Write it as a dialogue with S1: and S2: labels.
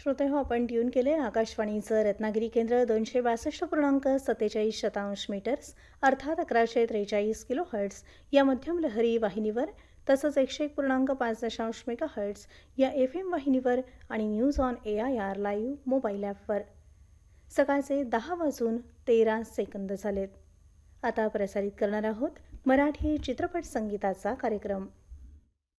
S1: श्रोते हो, आपण ट्यून केले आकाशवाणीचं रत्नागिरी केंद्र 262.47 मीटर्स अर्थात 1143 किलो हर्ट्स या मध्यम लहरी वाहिनीवर तसंच 101.5 मेगा हर्ट्स या FM वाहिनीवर आणि news on AIR live mobile ॲपवर. सकाळचे 10:13 झालेत. आता प्रसारित करणार आहोत मराठी चित्रपट संगीताचा कार्यक्रम.